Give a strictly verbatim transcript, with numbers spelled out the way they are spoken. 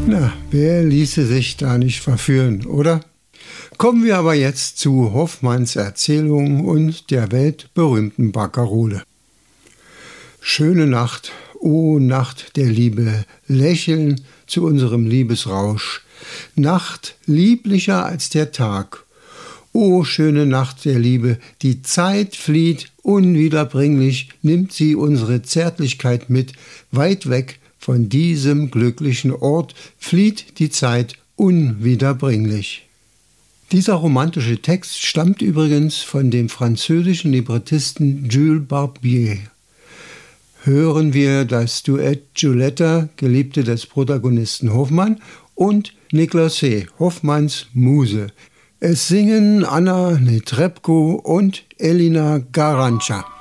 Na, wer ließe sich da nicht verführen, oder? Kommen wir aber jetzt zu Hoffmanns Erzählung und der weltberühmten Barkarole. Schöne Nacht, o Nacht der Liebe, lächeln zu unserem Liebesrausch. Nacht lieblicher als der Tag. O schöne Nacht der Liebe, die Zeit flieht unwiederbringlich, nimmt sie unsere Zärtlichkeit mit, weit weg von diesem glücklichen Ort flieht die Zeit unwiederbringlich. Dieser romantische Text stammt übrigens von dem französischen Librettisten Jules Barbier. Hören wir das Duett Giulietta, Geliebte des Protagonisten Hoffmann, und Niklaus, Hoffmanns Muse. Es singen Anna Netrebko und Elina Garanca.